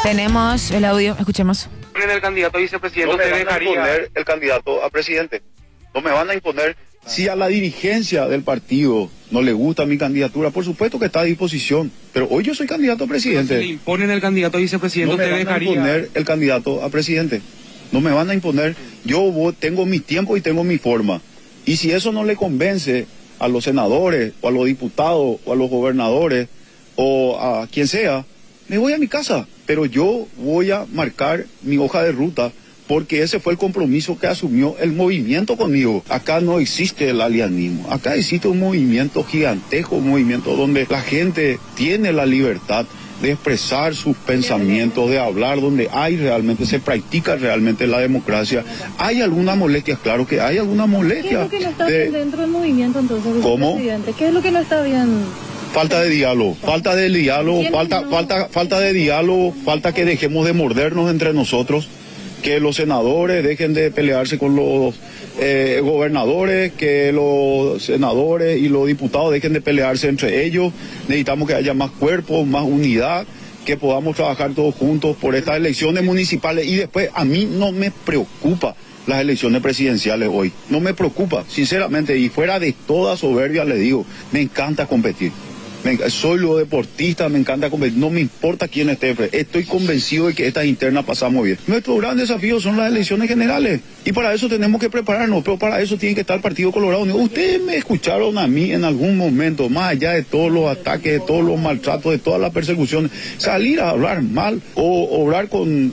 Tenemos el audio, escuchemos. El candidato a vicepresidente no me van a imponer el candidato a presidente. No me van a imponer. Si a la dirigencia del partido no le gusta mi candidatura, por supuesto que está a disposición. Pero hoy yo soy candidato a presidente. Si le imponen el candidato a vicepresidente, no me van a imponer el candidato a presidente. No me van a imponer. Yo tengo mi tiempo y tengo mi forma. Y si eso no le convence a los senadores, o a los diputados, o a los gobernadores, o a quien sea, me voy a mi casa. Pero yo voy a marcar mi hoja de ruta, porque ese fue el compromiso que asumió el movimiento conmigo. Acá no existe el alianismo, acá existe un movimiento gigantesco, un movimiento donde la gente tiene la libertad de expresar sus pensamientos, de hablar, donde se practica realmente la democracia. ¿Hay alguna molestia? Claro que hay alguna molestia. ¿Qué es lo que no está bien dentro del movimiento entonces, vicepresidente? ¿Qué es lo que no está bien? Falta de diálogo, falta de diálogo, falta de diálogo, falta que dejemos de mordernos entre nosotros, que los senadores dejen de pelearse con los gobernadores, que los senadores y los diputados dejen de pelearse entre ellos. Necesitamos que haya más cuerpos, más unidad, que podamos trabajar todos juntos por estas elecciones municipales. Y después, a mí no me preocupa las elecciones presidenciales hoy, no me preocupa, sinceramente, y fuera de toda soberbia le digo, me encanta competir. Soy lo deportista, me encanta competir, no me importa quién esté, estoy convencido de que estas internas pasamos bien. Nuestro gran desafío son las elecciones generales y para eso tenemos que prepararnos, pero para eso tiene que estar el Partido Colorado Unido. Ustedes me escucharon a mí en algún momento, más allá de todos los ataques, de todos los maltratos, de todas las persecuciones, salir a hablar mal o obrar con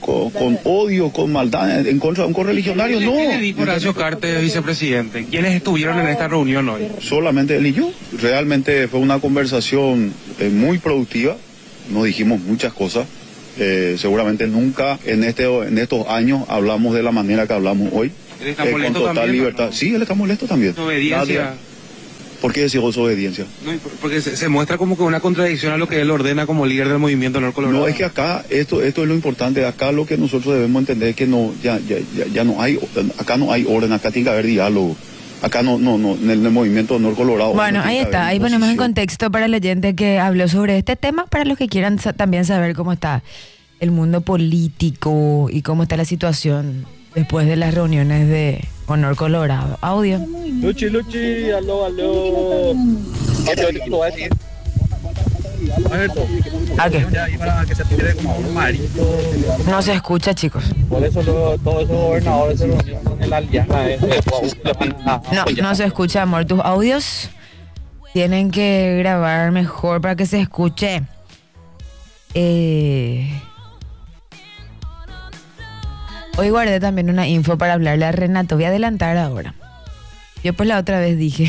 odio, con maldad en contra de un correligionario, no. ¿Qué le dijo Horacio Cartes, vicepresidente? ¿Quiénes estuvieron en esta reunión hoy? Solamente él y yo. Realmente fue una conversación muy productiva, nos dijimos muchas cosas, seguramente nunca en estos años hablamos de la manera que hablamos hoy. ¿Él está molesto con total también, libertad? ¿No? Sí, él está molesto también. ¿Obediencia? ¿Por qué decís obediencia? No, porque se muestra como que una contradicción a lo que él ordena como líder del movimiento Honor Colorado. No, es que acá, esto es lo importante, acá lo que nosotros debemos entender es que ya no hay, acá no hay orden, acá tiene que haber diálogo. Acá no, en el movimiento Honor Colorado. Bueno, ahí está, ahí ponemos en contexto para el oyente que habló sobre este tema, para los que quieran también saber cómo está el mundo político y cómo está la situación después de las reuniones de Honor Colorado. Audio. Luchi, aló. ¿Qué te voy a decir? No se escucha, chicos. Por eso todos esos gobernadores se reunieron con el alianza. No se escucha, amor. Tus audios tienen que grabar mejor para que se escuche. Hoy guardé también una info para hablarle a Renato. Voy a adelantar ahora. Yo pues la otra vez dije...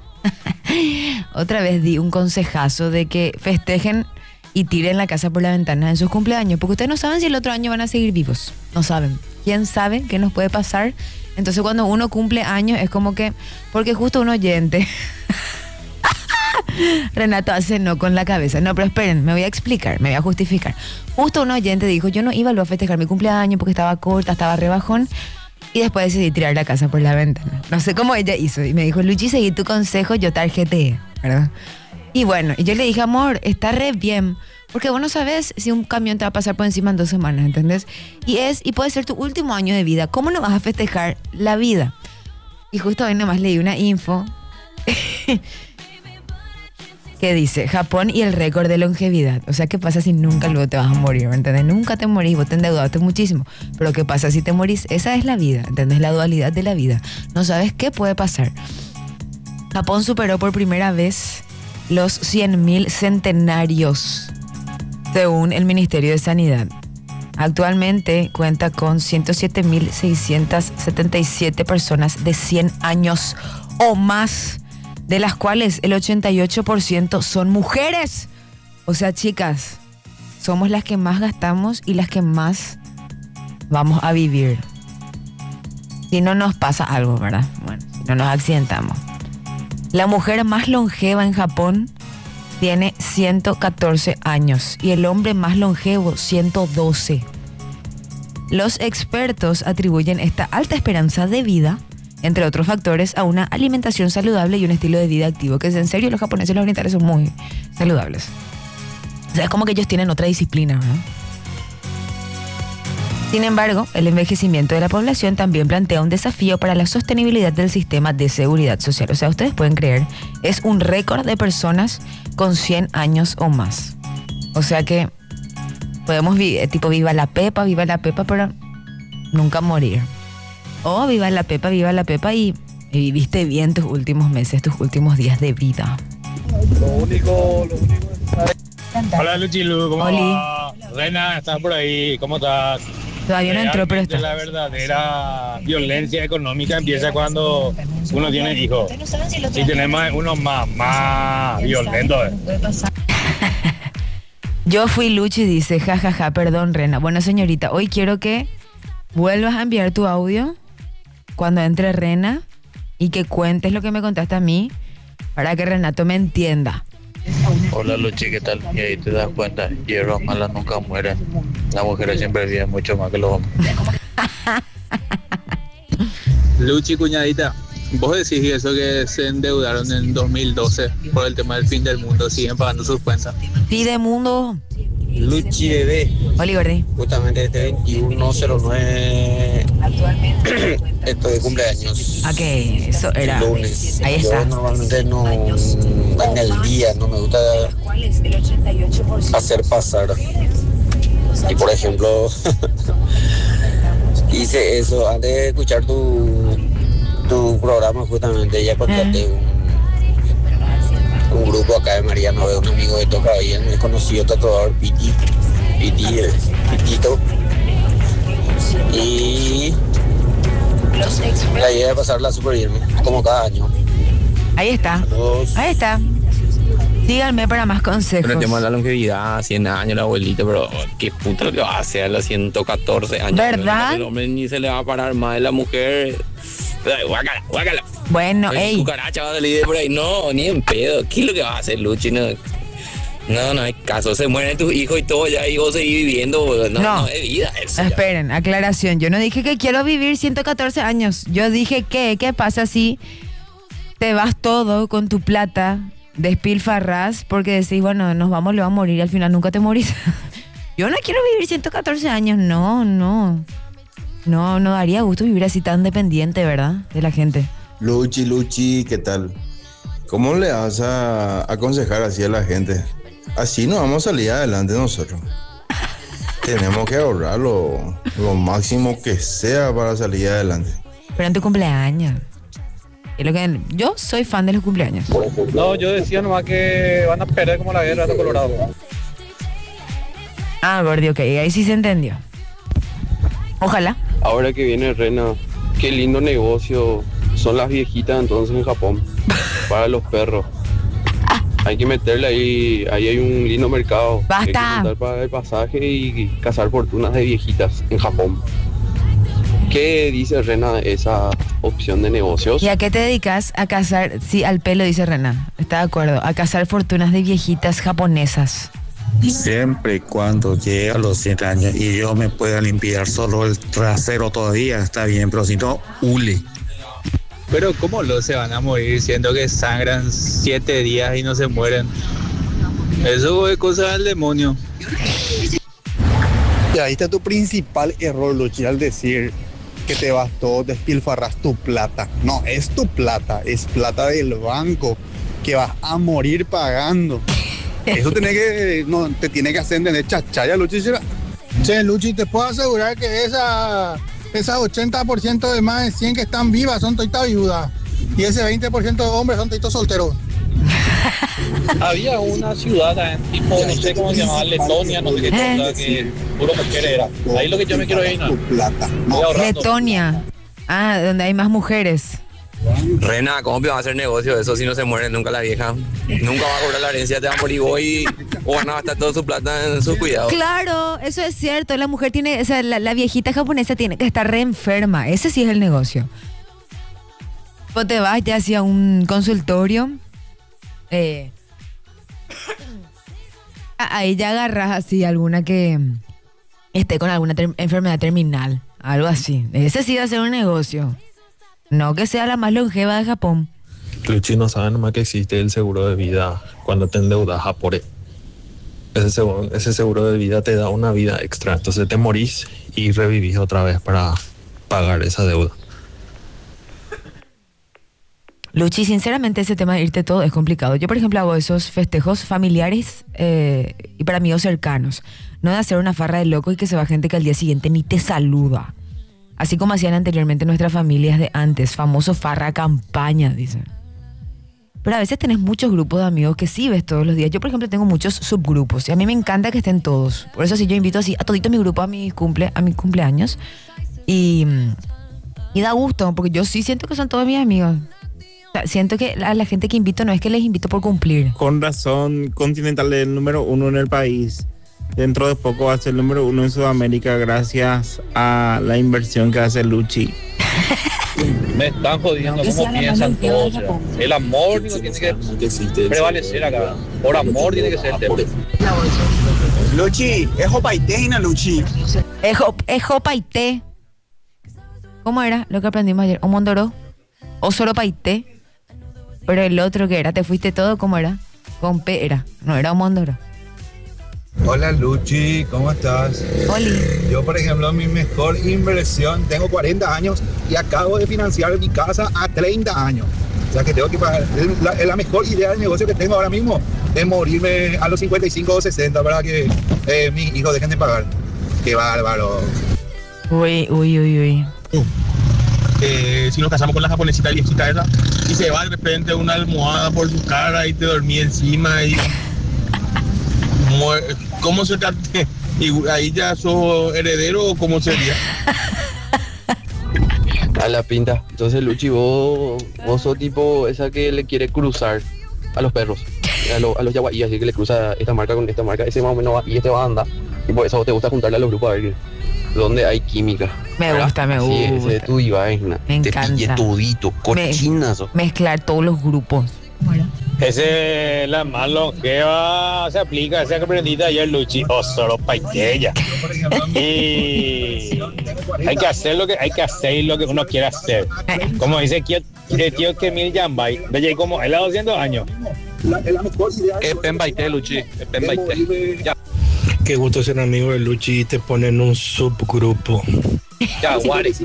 Otra vez di un consejazo de que festejen y tiren la casa por la ventana en sus cumpleaños, porque ustedes no saben si el otro año van a seguir vivos. No saben. ¿Quién sabe qué nos puede pasar? Entonces cuando uno cumple años es como que... Porque justo un oyente... Renato hace no con la cabeza. No, pero esperen, me voy a explicar, me voy a justificar. Justo un oyente dijo, yo no iba a festejar mi cumpleaños porque estaba corta, estaba rebajón. Y después decidí tirar la casa por la ventana. No sé cómo ella hizo. Y me dijo, Luchi, seguí tu consejo, yo tarjeteé, ¿verdad? Y bueno, y yo le dije, amor, está re bien. Porque vos no sabes si un camión te va a pasar por encima en 2 semanas, ¿entendés? Y puede ser tu último año de vida. ¿Cómo no vas a festejar la vida? Y justo hoy nomás leí una info que dice, Japón y el récord de longevidad. O sea, ¿qué pasa si nunca luego te vas a morir? ¿Entendés? Nunca te morís, vos te endeudaste muchísimo. Pero ¿qué pasa si te morís? Esa es la vida, ¿entendés? La dualidad de la vida. No sabes qué puede pasar. Japón superó por primera vez los 100.000 centenarios, según el Ministerio de Sanidad. Actualmente cuenta con 107.677 personas de 100 años o más, de las cuales el 88% son mujeres. O sea, chicas, somos las que más gastamos y las que más vamos a vivir. Si no nos pasa algo, ¿verdad? Bueno, si no nos accidentamos. La mujer más longeva en Japón tiene 114 años y el hombre más longevo 112. Los expertos atribuyen esta alta esperanza de vida, entre otros factores, a una alimentación saludable y un estilo de vida activo, que es en serio, los japoneses y los orientales son muy saludables. O sea, es como que ellos tienen otra disciplina, ¿verdad? Sin embargo, el envejecimiento de la población también plantea un desafío para la sostenibilidad del sistema de seguridad social. O sea, ustedes pueden creer, es un récord de personas con 100 años o más. O sea que podemos tipo viva la Pepa, pero nunca morir. O viva la Pepa y viviste bien tus últimos meses, tus últimos días de vida. Lo único. Hola Luchilu, ¿cómo Oli. va? Rena, ¿estás por ahí? ¿Cómo estás? Todavía no entró, pero Realmente está. La verdadera violencia económica empieza cuando uno tiene hijos. Y tenemos uno más violento. Yo fui Luchi, dice, jajaja, perdón, Rena. Bueno, señorita, hoy quiero que vuelvas a enviar tu audio cuando entre Rena y que cuentes lo que me contaste a mí para que Renato me entienda. Hola Luchi, ¿qué tal? Y ahí te das cuenta, hierbas malas nunca mueren. Las mujeres siempre viven mucho más que los hombres. Luchi, cuñadita, vos decís eso que se endeudaron en 2012 por el tema del fin del mundo, siguen pagando sus cuentas. Sí, de mundo. Luchi bebé, Oli, Gordi. justamente este 2109 estoy de cumpleaños. Ok, eso era. El lunes. Ahí Yo está. normalmente no, en el día no me gusta hacer pasar. Y por ejemplo, hice eso antes de escuchar tu programa, justamente ya contraté un grupo acá de Mariano, un amigo que toca bien, es conocido tatuador Pitito. Y la idea de pasarla súper bien, como cada año. Ahí está. Saludos. Ahí está. Síganme para más consejos. Pero el tema de la longevidad, 100 años la abuelita, pero qué puta lo que va a hacer a los 114 años. ¿Verdad? El hombre ni se le va a parar más de la mujer. Guácala. Bueno, ey. Cucaracha va a salir de por ahí. No, ni en pedo. ¿Qué es lo que va a hacer, Luchi? No hay caso. Se mueren tus hijos y todo ya y vos seguís viviendo. No es vida eso. Ya. Esperen, aclaración. Yo no dije que quiero vivir 114 años. Yo dije que, ¿qué pasa si te vas todo con tu plata, despilfarrás, porque decís, bueno, le vamos a morir y al final nunca te morís? Yo no quiero vivir 114 años. No daría gusto vivir así tan dependiente, ¿verdad? De la gente. Luchi, ¿qué tal? ¿Cómo le vas a aconsejar así a la gente? Así no vamos a salir adelante nosotros. Tenemos que ahorrar lo máximo que sea para salir adelante. Pero en tu cumpleaños. Yo soy fan de los cumpleaños. No, yo decía nomás que van a perder como la guerra de Colorado. Ah, Gordi, ok, ahí sí se entendió. Ojalá. Ahora que viene Rena, qué lindo negocio son las viejitas entonces en Japón para los perros. Hay que meterle ahí hay un lindo mercado. ¡Basta! Hay que juntar para el pasaje y cazar fortunas de viejitas en Japón. ¿Qué dice Rena de esa opción de negocios? ¿Y a qué te dedicas? A cazar, sí, al pelo, dice Rena. Está de acuerdo. A cazar fortunas de viejitas japonesas. Siempre y cuando llegue a los 100 años y yo me pueda limpiar solo el trasero todavía, está bien, pero si no, hule. Pero ¿cómo los se van a morir siendo que sangran 7 días y no se mueren? Eso es cosa del demonio. Y ahí está tu principal error, Luchi, al decir que te vas todo, despilfarras tu plata. No, es tu plata, es plata del banco que vas a morir pagando. Eso te tiene que hacer entender chachaya, Luchi. Che, Luchi, te puedo asegurar que esa 80% de más de 100 que están vivas son toitas viudas. Y ese 20% de hombres son toitos solteros. Había una ciudad tipo, no sé cómo se llamaba, Letonia, no sé qué cosa, que puro mujer era. Ahí lo que yo me quiero ir, ¿no? Letonia. Ah, donde hay más mujeres. Rena, ¿cómo va a hacer negocio de eso si no se muere nunca la vieja? Nunca va a cobrar la herencia, te va a morir vos o van a gastar toda su plata en sus cuidados. Claro, eso es cierto. La mujer tiene, o sea, la viejita japonesa tiene que estar re enferma. Ese sí es el negocio. Vos te vas, te hacía un consultorio. Ahí ya agarras así alguna que esté con alguna enfermedad terminal. Algo así. Ese sí va a ser un negocio. No que sea la más longeva de Japón. Luchi, no saben nomás que existe el seguro de vida cuando te endeudas a por él. ese seguro de vida te da una vida extra. Entonces te morís y revivís otra vez para pagar esa deuda. Luchi, sinceramente ese tema de irte todo es complicado. Yo, por ejemplo, hago esos festejos familiares y para amigos cercanos. No de hacer una farra de loco y que se va gente que al día siguiente ni te saluda. Así como hacían anteriormente nuestras familias de antes. Famoso farra campaña, dicen. Pero a veces tenés muchos grupos de amigos que sí ves todos los días. Yo, por ejemplo, tengo muchos subgrupos y a mí me encanta que estén todos. Por eso sí yo invito así a todito mi grupo a mi cumpleaños. Y da gusto, porque yo sí siento que son todos mis amigos. O sea, siento que a la gente que invito no es que les invito por cumplir. Con razón, Continental es el número 1 en el país. Dentro de poco va a ser el número 1 en Sudamérica gracias a la inversión que hace Luchi. Me están jodiendo cómo piensan todos. O sea, el amor tiene que prevalecer acá. Por amor tiene que ser el tema. Luchi, es jopaiteina, Luchi. Es jopaité. ¿Cómo era lo que aprendimos ayer? ¿O mondoro? ¿O solo paité? Pero el otro que era, ¿te fuiste todo? ¿Cómo era? Con P era, no era un mondoro. Hola Luchi, ¿cómo estás? Hola. Yo, por ejemplo, mi mejor inversión, tengo 40 años y acabo de financiar mi casa a 30 años. O sea que tengo que pagar. La mejor idea de negocio que tengo ahora mismo es morirme a los 55 o 60 para que mis hijos dejen de pagar. Qué bárbaro. Uy. Si nos casamos con la japonesita viejita esa y se va de repente una almohada por su cara y te dormí encima y ¿cómo se trate? ¿Y ahí ya sos heredero o cómo sería? A la pinta. Entonces Luchi, vos sos tipo esa que le quiere cruzar a los perros, a los yaguaí, así que le cruza esta marca con esta marca, ese más o menos va, y este va a andar. Y por eso te gusta juntarle a los grupos a ver donde hay química. Me gusta. Sí, ese es tu vaina. Me encanta. Te pille todito, cochinazo. Mezclar todos los grupos. Ese la más longeva se aplica, esa que aprendiste ayer, Luchi, o solo paiteya. Y hay que hacer lo que uno quiere hacer. Como dice el tío Kemil Yambay, de como él a 200 años. Epen baite, Luchi, epen baite. Qué gusto ser amigo de Luchi y te ponen en un subgrupo. Jaguares.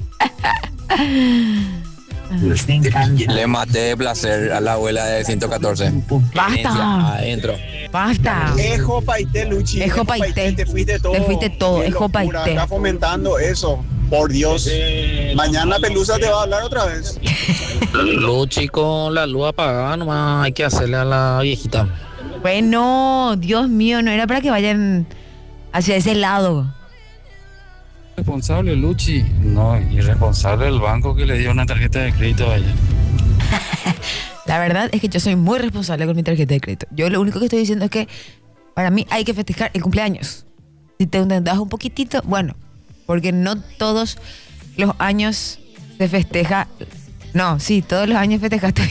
Le maté de placer a la abuela de 114. Basta. Adentro. Basta. Es jopaité, Luchi. Es jopaité. Te fuiste todo. Es jopaité. Está fomentando eso. Por Dios. Mañana Pelusa te va a hablar otra vez. Luchi con la luz apagada, nomás hay que hacerle a la viejita. Bueno, Dios mío, no era para que vayan hacia ese lado. Responsable Luchi, no, irresponsable el banco que le dio una tarjeta de crédito a ella. La verdad es que yo soy muy responsable con mi tarjeta de crédito. Yo lo único que estoy diciendo es que para mí hay que festejar el cumpleaños. Si te das un poquitito, bueno, porque no todos los años se festeja. No, sí, todos los años festejaste.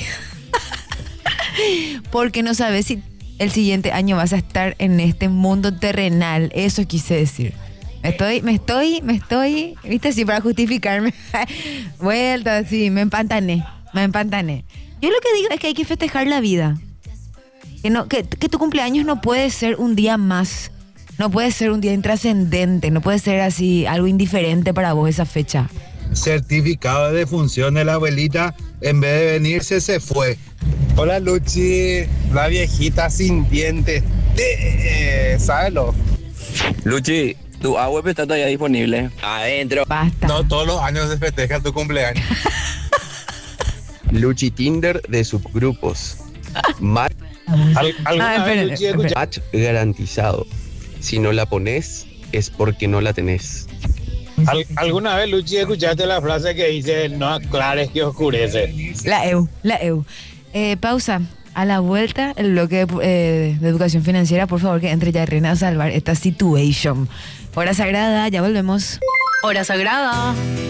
Porque no sabes si el siguiente año vas a estar en este mundo terrenal. Eso quise decir. Me estoy, viste, sí, para justificarme. Vuelta, así, me empantané. Yo lo que digo es que hay que festejar la vida. Que tu cumpleaños no puede ser un día más. No puede ser un día intrascendente. No puede ser así, algo indiferente para vos esa fecha. Certificado de defunción de la abuelita, en vez de venirse, se fue. Hola Luchi, la viejita sin dientes. ¿Sábelo? Luchi, tu agua está todavía disponible. Adentro. Basta. No todos los años se festeja tu cumpleaños. Luchi Tinder de subgrupos. Match garantizado. Si no la pones, es porque no la tenés. ¿Alguna vez, Luchi, escuchaste la frase que dice no aclares que oscurece? La EU. Pausa. A la vuelta, el bloque de educación financiera, por favor, que entre ya Reina a salvar esta situation. Hora sagrada, ya volvemos. Hora sagrada.